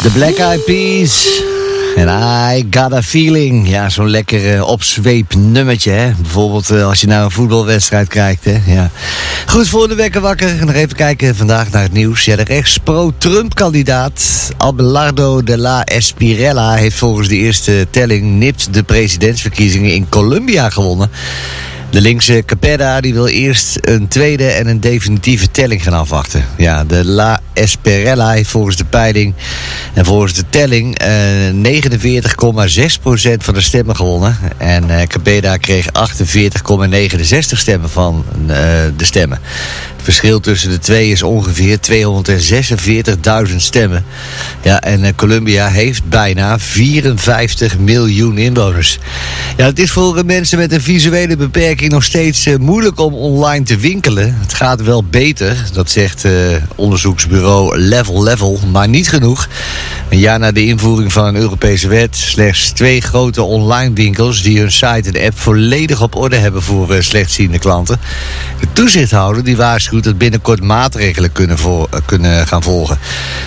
The Black Eyed Peas. En I Got a Feeling. Ja, zo'n lekker opzweep nummertje, hè. Bijvoorbeeld als je naar een voetbalwedstrijd kijkt, hè. Ja. Goed, voor de wekker wakker. Nog even kijken vandaag naar het nieuws. Ja, de rechts-pro-Trump-kandidaat Abelardo de la Espriella heeft volgens de eerste telling nipt de presidentsverkiezingen in Colombia gewonnen. De linkse Cepeda die wil eerst een tweede en een definitieve telling gaan afwachten. Ja, de La Espriella heeft volgens de peiling en volgens de telling 49,6% van de stemmen gewonnen. En Cepeda kreeg 48,69 stemmen van de stemmen. Het verschil tussen de twee is ongeveer 246.000 stemmen. Ja, en Colombia heeft bijna 54 miljoen inwoners. Ja, het is voor mensen met een visuele beperking nog steeds moeilijk om online te winkelen. Het gaat wel beter, dat zegt onderzoeksbureau Level, maar niet genoeg. Een jaar na de invoering van een Europese wet, slechts 2 grote online winkels die hun site en app volledig op orde hebben voor slechtziende klanten. De toezichthouder die waarschuwt dat binnenkort maatregelen kunnen gaan volgen.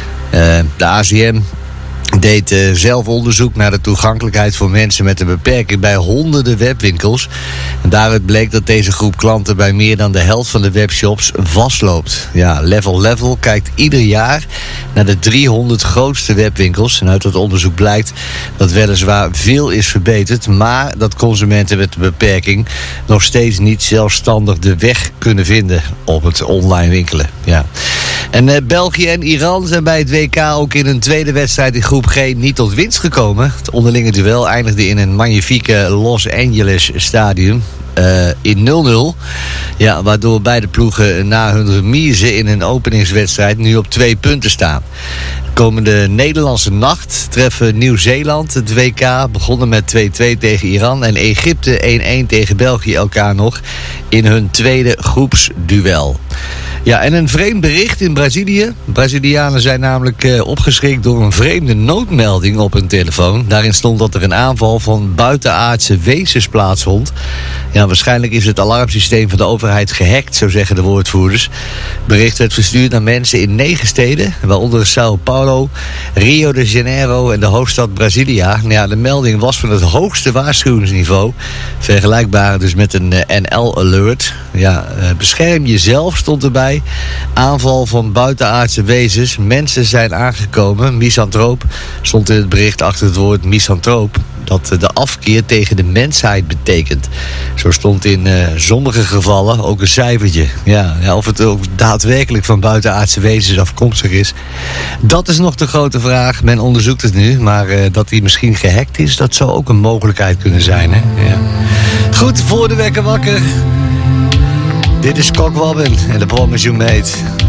De ACM deed zelf onderzoek naar de toegankelijkheid voor mensen met een beperking bij honderden webwinkels. En daaruit bleek dat deze groep klanten bij meer dan de helft van de webshops vastloopt. Ja, Level kijkt ieder jaar naar de 300 grootste webwinkels. En uit dat onderzoek blijkt dat weliswaar veel is verbeterd, maar dat consumenten met een beperking nog steeds niet zelfstandig de weg kunnen vinden op het online winkelen. Ja. En België en Iran zijn bij het WK ook in een tweede wedstrijd in groep G niet tot winst gekomen. Het onderlinge duel eindigde in een magnifieke Los Angeles stadium in 0-0. Ja, waardoor beide ploegen na hun remise in een openingswedstrijd nu op 2 punten staan. Komende Nederlandse nacht treffen Nieuw-Zeeland het WK, begonnen met 2-2 tegen Iran, en Egypte 1-1 tegen België elkaar nog in hun tweede groepsduel. Ja, en een vreemd bericht in Brazilië. Brazilianen zijn namelijk opgeschrikt door een vreemde noodmelding op hun telefoon. Daarin stond dat er een aanval van buitenaardse wezens plaatsvond. Ja, waarschijnlijk is het alarmsysteem van de overheid gehackt, zo zeggen de woordvoerders. Het bericht werd verstuurd naar mensen in 9 steden, waaronder Sao Paulo, Rio de Janeiro en de hoofdstad Brasilia. Ja, de melding was van het hoogste waarschuwingsniveau. Vergelijkbaar dus met een NL-alert. Ja, bescherm jezelf stond erbij. Aanval van buitenaardse wezens. Mensen zijn aangekomen. Misantroop stond in het bericht achter het woord misantroop, dat de afkeer tegen de mensheid betekent. Zo stond in sommige gevallen ook een cijfertje. Ja, of het ook daadwerkelijk van buitenaardse wezens afkomstig is, dat is nog de grote vraag. Men onderzoekt het nu, maar dat die misschien gehackt is, dat zou ook een mogelijkheid kunnen zijn, hè? Ja. Goed, voor de wekker wakker. Dit is Cock Robin en The Promise You Made.